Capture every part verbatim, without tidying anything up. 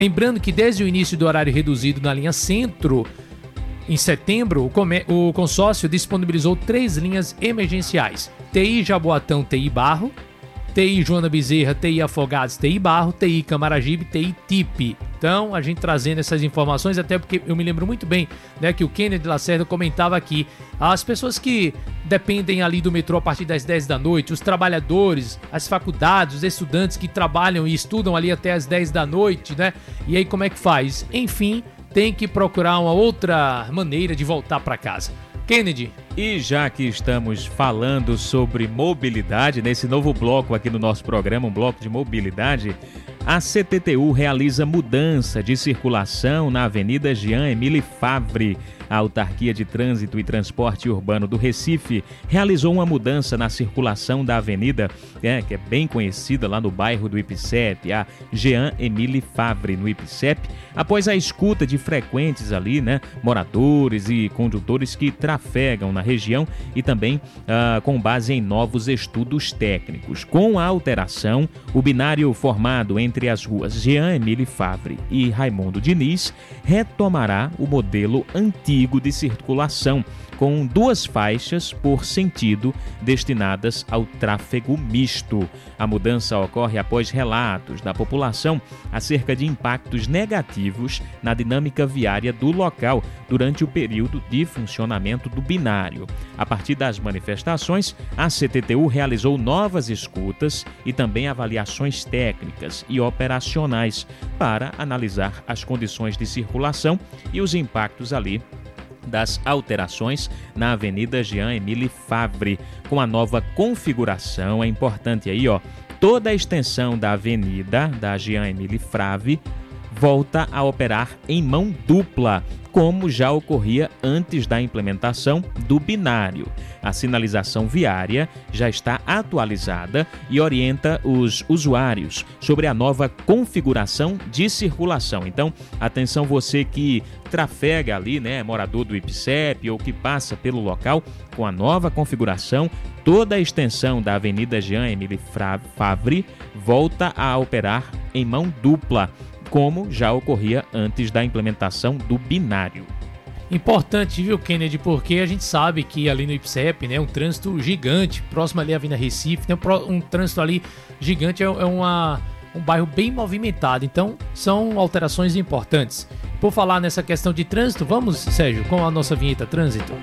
Lembrando que desde o início do horário reduzido na linha Centro, em setembro, o, come- o consórcio disponibilizou três linhas emergenciais: T I Jaboatão, T I Barro, T I Joana Bezerra, T I Afogados, T I Barro, T I Camaragibe, T I T I P. Então, a gente trazendo essas informações, até porque eu me lembro muito bem, né, que o Kennedy Lacerda comentava aqui, as pessoas que dependem ali do metrô a partir das dez da noite, os trabalhadores, as faculdades, os estudantes que trabalham e estudam ali até as dez da noite, né? E aí como é que faz? Enfim, tem que procurar uma outra maneira de voltar para casa. Kennedy. E já que estamos falando sobre mobilidade, nesse novo bloco aqui no nosso programa, um bloco de mobilidade, a C T T U realiza mudança de circulação na Avenida Jean Emile Favre. A Autarquia de Trânsito e Transporte Urbano do Recife realizou uma mudança na circulação da avenida, é, que é bem conhecida lá no bairro do Ipicep, a Jean Emile Favre, no Ipicep, após a escuta de frequentes ali, né, moradores e condutores que trafegam na região e também ah, com base em novos estudos técnicos. Com a alteração, o binário formado entre as ruas Jean Emile Favre e Raimundo Diniz retomará o modelo antigo de circulação, com duas faixas por sentido destinadas ao tráfego misto. A mudança ocorre após relatos da população acerca de impactos negativos na dinâmica viária do local durante o período de funcionamento do binário. A partir das manifestações, a C T T U realizou novas escutas e também avaliações técnicas e operacionais para analisar as condições de circulação e os impactos ali das alterações na Avenida Jean Emile Favre. Com a nova configuração, é importante aí, ó, toda a extensão da avenida da Jean Emile Favre volta a operar em mão dupla, como já ocorria antes da implementação do binário. A sinalização viária já está atualizada e orienta os usuários sobre a nova configuração de circulação. Então, atenção você que trafega ali, né, morador do Ipicep ou que passa pelo local, com a nova configuração, toda a extensão da Avenida Jean Emile Favre volta a operar em mão dupla, como já ocorria antes da implementação do binário. Importante, viu, Kennedy, porque a gente sabe que ali no Ipicep, né, um trânsito gigante, próximo ali à Avenida Recife, né, um trânsito ali gigante, é, é uma, um bairro bem movimentado, então são alterações importantes. Por falar nessa questão de trânsito, vamos, Sérgio, com a nossa vinheta Trânsito.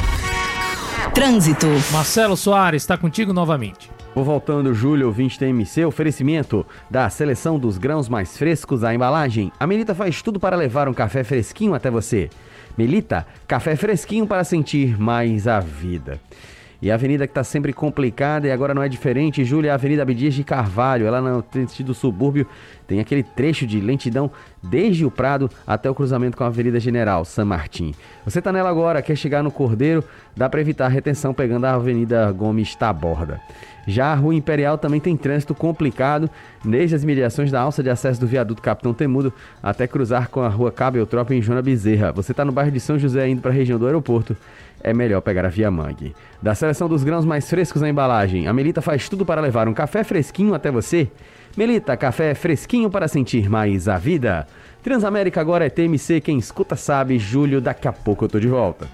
Trânsito. Marcelo Soares, está contigo novamente. Vou voltando, Júlio, ouvinte T M C, oferecimento da seleção dos grãos mais frescos da embalagem. A Melita faz tudo para levar um café fresquinho até você. Melita, café fresquinho para sentir mais a vida. E a avenida que está sempre complicada e agora não é diferente, Júlia, é a Avenida Abdias de Carvalho. Ela no sentido subúrbio tem aquele trecho de lentidão desde o Prado até o cruzamento com a Avenida General San Martín. Você está nela agora, quer chegar no Cordeiro, dá para evitar a retenção pegando a Avenida Gomes Taborda. Já a Rua Imperial também tem trânsito complicado, desde as imediações da alça de acesso do viaduto Capitão Temudo até cruzar com a Rua Cabo Eutrópio em Joana Bezerra. Você está no bairro de São José indo para a região do aeroporto, é melhor pegar a Via Mangue. Da seleção dos grãos mais frescos na embalagem, a Melita faz tudo para levar um café fresquinho até você. Melita, café fresquinho para sentir mais a vida. Transamérica agora é T M C, quem escuta sabe. Júlio, daqui a pouco eu tô de volta.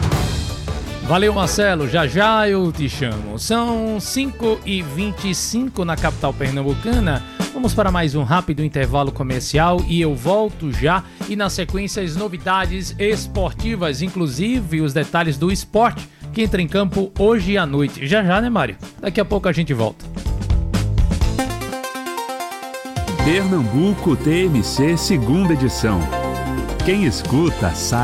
Valeu, Marcelo, já já eu te chamo. São cinco e vinte e cinco na capital pernambucana. Vamos para mais um rápido intervalo comercial e eu volto já. E na sequência as novidades esportivas, inclusive os detalhes do esporte que entra em campo hoje à noite. Já já, né, Mário? Daqui a pouco a gente volta. Pernambuco T M C, segunda edição. Quem escuta sabe.